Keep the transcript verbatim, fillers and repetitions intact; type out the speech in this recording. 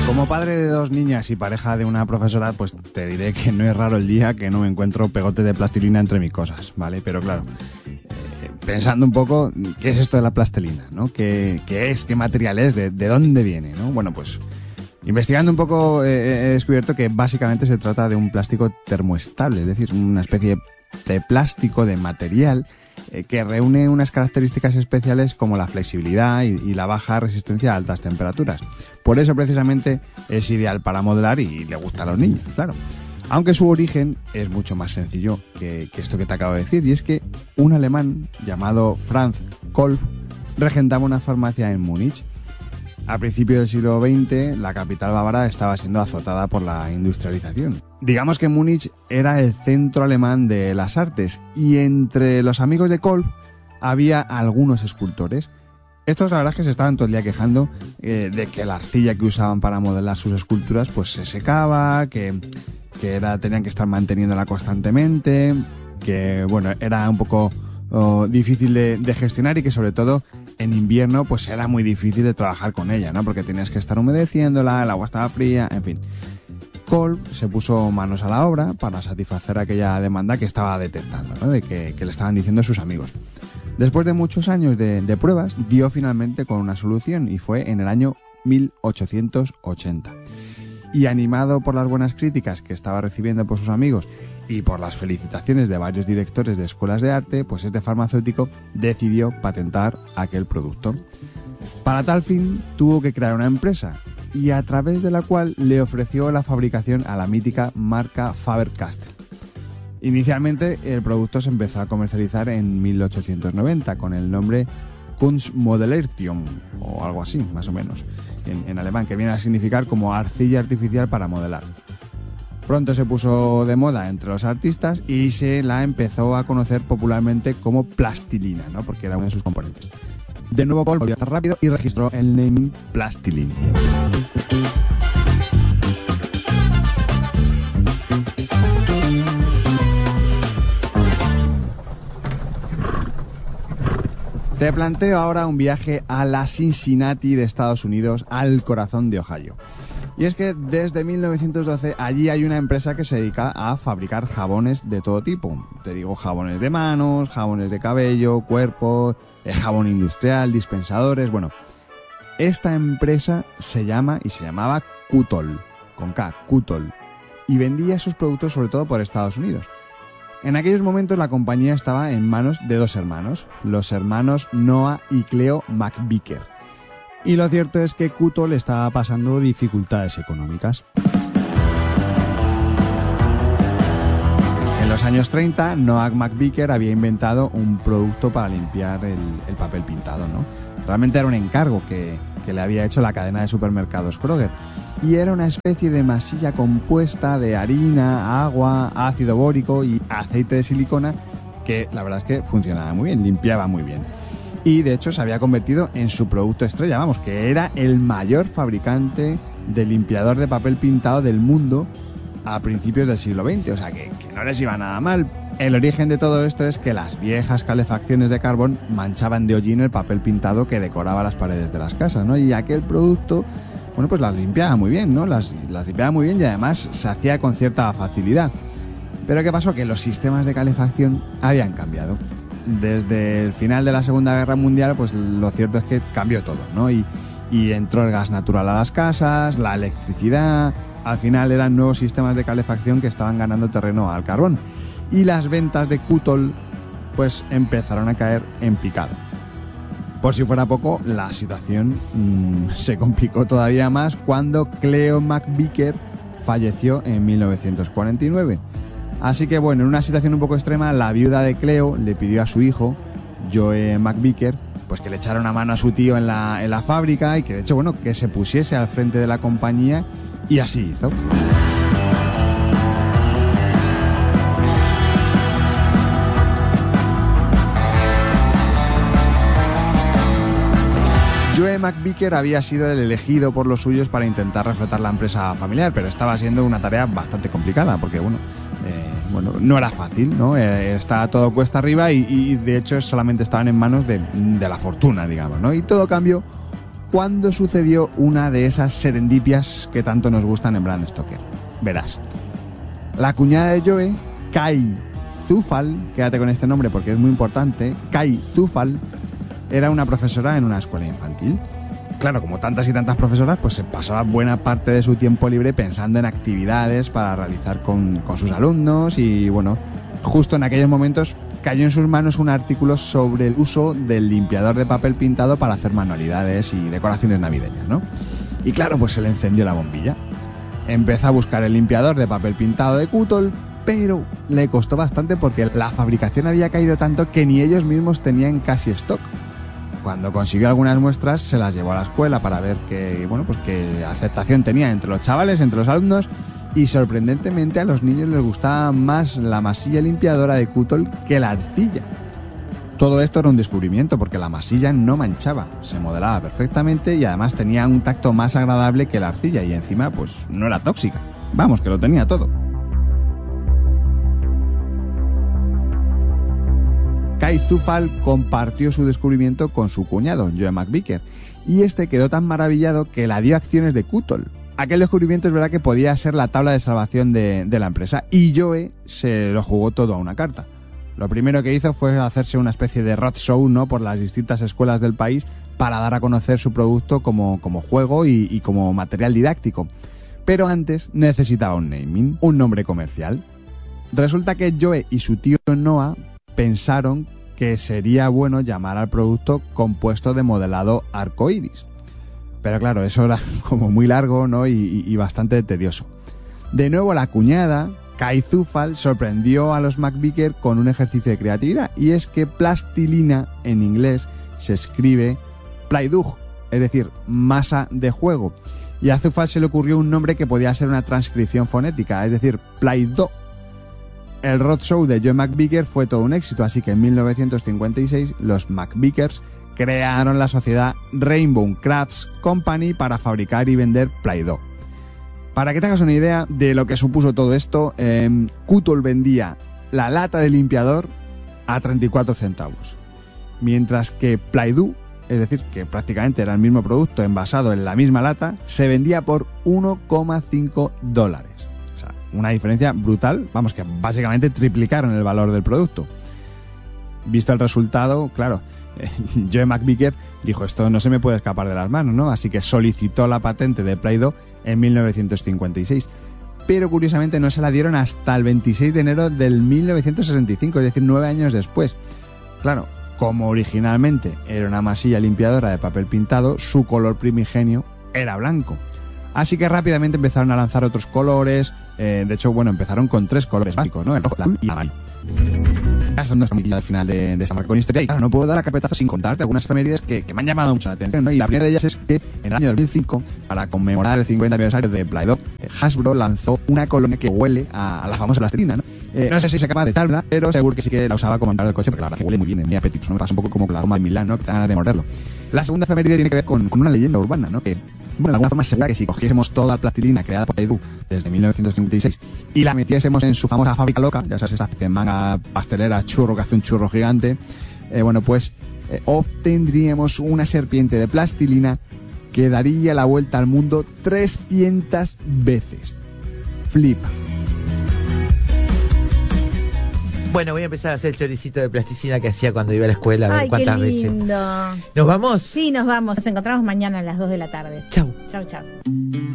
Como padre de dos niñas y pareja de una profesora, pues te diré que no es raro el día que no me encuentro pegote de plastilina entre mis cosas, ¿vale? Pero claro, eh, pensando un poco, ¿qué es esto de la plastilina, no? ¿Qué, qué es? ¿Qué material es? ¿De, de dónde viene, no? Bueno, pues investigando un poco eh, he descubierto que básicamente se trata de un plástico termoestable, es decir, una especie de plástico, de material eh, que reúne unas características especiales como la flexibilidad y, y la baja resistencia a altas temperaturas. Por eso precisamente es ideal para modelar y le gusta a los niños, claro. Aunque su origen es mucho más sencillo que, que esto que te acabo de decir, y es que un alemán llamado Franz Kolb regentaba una farmacia en Múnich. A principios del siglo veinte, la capital bávara estaba siendo azotada por la industrialización. Digamos que Múnich era el centro alemán de las artes, y entre los amigos de Kolb había algunos escultores. Estos, la verdad es que se estaban todo el día quejando eh, de que la arcilla que usaban para modelar sus esculturas pues se secaba, que, que era, tenían que estar manteniéndola constantemente, que bueno, era un poco oh, difícil de, de gestionar, y que sobre todo en invierno pues era muy difícil de trabajar con ella, ¿no? Porque tenías que estar humedeciéndola, el agua estaba fría, en fin. Kolb se puso manos a la obra para satisfacer aquella demanda que estaba detectando, ¿no? De que, que le estaban diciendo sus amigos. Después de muchos años de, de pruebas, dio finalmente con una solución, y fue en el año mil ochocientos ochenta. Y animado por las buenas críticas que estaba recibiendo por sus amigos y por las felicitaciones de varios directores de escuelas de arte, pues este farmacéutico decidió patentar aquel producto. Para tal fin tuvo que crear una empresa, y a través de la cual le ofreció la fabricación a la mítica marca Faber-Castell. Inicialmente el producto se empezó a comercializar en mil ochocientos noventa con el nombre Kunstmodellerung o algo así, más o menos, en, en alemán, que viene a significar como arcilla artificial para modelar. Pronto se puso de moda entre los artistas y se la empezó a conocer popularmente como plastilina, ¿no? Porque era uno de sus componentes. De nuevo Kolb volvió a estar rápido y registró el naming Plastilin. Te planteo ahora un viaje a la Cincinnati de Estados Unidos, al corazón de Ohio. Y es que desde mil novecientos doce allí hay una empresa que se dedica a fabricar jabones de todo tipo. Te digo, jabones de manos, jabones de cabello, cuerpo, eh, jabón industrial, dispensadores, bueno. Esta empresa se llama y se llamaba Kutol, con K, Kutol, y vendía sus productos sobre todo por Estados Unidos. En aquellos momentos la compañía estaba en manos de dos hermanos, los hermanos Noah y Cleo McVicker. Y lo cierto es que Kutol estaba pasando dificultades económicas. En los años treinta, Noah McVicker había inventado un producto para limpiar el, el papel pintado, ¿no? Realmente era un encargo que, que le había hecho la cadena de supermercados Kroger. Y era una especie de masilla compuesta de harina, agua, ácido bórico y aceite de silicona que la verdad es que funcionaba muy bien, limpiaba muy bien. Y de hecho se había convertido en su producto estrella, vamos, que era el mayor fabricante de limpiador de papel pintado del mundo a principios del siglo veinte, o sea que, que no les iba nada mal. El origen de todo esto es que las viejas calefacciones de carbón manchaban de hollín el papel pintado que decoraba las paredes de las casas, ¿no? Y aquel producto, bueno, pues las limpiaba muy bien, ¿no? Las, las limpiaba muy bien y además se hacía con cierta facilidad. Pero ¿qué pasó? Que los sistemas de calefacción habían cambiado. Desde el final de la Segunda Guerra Mundial, pues lo cierto es que cambió todo, ¿no? Y, y entró el gas natural a las casas, la electricidad. Al final eran nuevos sistemas de calefacción que estaban ganando terreno al carbón. Y las ventas de Kutol, pues empezaron a caer en picado. Por si fuera poco, la situación mmm, se complicó todavía más cuando Cleo McVicker falleció en mil novecientos cuarenta y nueve. Así que bueno, en una situación un poco extrema, la viuda de Cleo le pidió a su hijo, Joe McVicker, pues que le echara una mano a su tío en la, en la fábrica y que de hecho, bueno, que se pusiese al frente de la compañía, y así hizo. Joe McVicker había sido el elegido por los suyos para intentar reflotar la empresa familiar, pero estaba siendo una tarea bastante complicada porque, bueno, eh, bueno no era fácil, ¿no? Eh, estaba todo cuesta arriba y, y de hecho solamente estaban en manos de, de la fortuna, digamos, ¿no? Y todo cambió cuando sucedió una de esas serendipias que tanto nos gustan en Bram Stoker. Verás, la cuñada de Joe, Kai Zufall, quédate con este nombre porque es muy importante, Kai Zufall, era una profesora en una escuela infantil. Claro, como tantas y tantas profesoras, pues se pasaba buena parte de su tiempo libre pensando en actividades para realizar con, con sus alumnos y, bueno, justo en aquellos momentos cayó en sus manos un artículo sobre el uso del limpiador de papel pintado para hacer manualidades y decoraciones navideñas, ¿no? Y claro, pues se le encendió la bombilla. Empezó a buscar el limpiador de papel pintado de Cuttle, pero le costó bastante porque la fabricación había caído tanto que ni ellos mismos tenían casi stock. Cuando consiguió algunas muestras, se las llevó a la escuela para ver qué, bueno, pues qué aceptación tenía entre los chavales, entre los alumnos, y sorprendentemente a los niños les gustaba más la masilla limpiadora de Cuttle que la arcilla. Todo esto era un descubrimiento porque la masilla no manchaba, se modelaba perfectamente y además tenía un tacto más agradable que la arcilla y encima pues no era tóxica. Vamos, que lo tenía todo. Kai Zufall compartió su descubrimiento con su cuñado, Joe McVicker, y este quedó tan maravillado que le dio acciones de Cuttle. Aquel descubrimiento es verdad que podía ser la tabla de salvación de, de la empresa, y Joe se lo jugó todo a una carta. Lo primero que hizo fue hacerse una especie de roadshow, ¿no?, por las distintas escuelas del país para dar a conocer su producto como, como juego y, y como material didáctico. Pero antes necesitaba un naming, un nombre comercial. Resulta que Joe y su tío Noah pensaron que sería bueno llamar al producto compuesto de modelado arcoíris. Pero claro, eso era como muy largo, ¿no?, y, y bastante tedioso. De nuevo la cuñada, Kai Zufall, sorprendió a los McVicker con un ejercicio de creatividad, y es que plastilina en inglés se escribe Play-Doh, es decir, masa de juego. Y a Zufall se le ocurrió un nombre que podía ser una transcripción fonética, es decir, Play-Doh. El roadshow de Joe McVicker fue todo un éxito, así que en mil novecientos cincuenta y seis los McVickers crearon la sociedad Rainbow Crafts Company para fabricar y vender Play-Doh. Para que te hagas una idea de lo que supuso todo esto, eh, Cuttle vendía la lata de limpiador a treinta y cuatro centavos, mientras que Play-Doh, es decir, que prácticamente era el mismo producto envasado en la misma lata, se vendía por uno coma cinco dólares. Una diferencia brutal, vamos, que básicamente triplicaron el valor del producto. Visto el resultado, claro, eh, Joe McVicker dijo, esto no se me puede escapar de las manos, ¿no? Así que solicitó la patente de Play-Doh en mil novecientos cincuenta y seis. Pero curiosamente no se la dieron hasta el veintiséis de enero del mil novecientos sesenta y cinco, es decir, nueve años después. Claro, como originalmente era una masilla limpiadora de papel pintado, su color primigenio era blanco. Así que rápidamente empezaron a lanzar otros colores. Eh, de hecho, bueno, empezaron con tres colores básicos, ¿no? El rojo, el azul y el amarillo. Esto no es muy al final de, de esta marca con historia. Y claro, no puedo dar a carpetazo sin contarte algunas efemérides que, que me han llamado mucho la atención, ¿no? Y la primera de ellas es que en el año dos mil cinco, para conmemorar el cincuenta aniversario de Play-Doh, Hasbro lanzó una colonia que huele a, a la famosa plastilina, ¿no? Eh, no sé si se capaz de tabla, pero seguro que sí que la usaba como entrar del coche, porque la verdad que huele muy bien, es muy apetitoso, ¿no? Me pasa un poco como con la goma de Milán, ¿no?, que te dan ganas de morderlo. La segunda efeméride tiene que ver con, con una leyenda urbana, ¿no? Que, bueno, de alguna forma se ve que si cogiésemos toda la plastilina creada por Play-Doh desde mil novecientos cincuenta y seis y la metiésemos en su famosa fábrica loca, ya sabes, esa especie de manga pastelera churro que hace un churro gigante, eh, bueno, pues eh, obtendríamos una serpiente de plastilina que daría la vuelta al mundo trescientas veces. Flipa. Bueno, voy a empezar a hacer el choricito de plasticina que hacía cuando iba a la escuela, a ver Ay, cuántas qué lindo. veces. ¿Nos vamos? Sí, nos vamos. Nos encontramos mañana a las dos de la tarde. Chau. Chau, chau.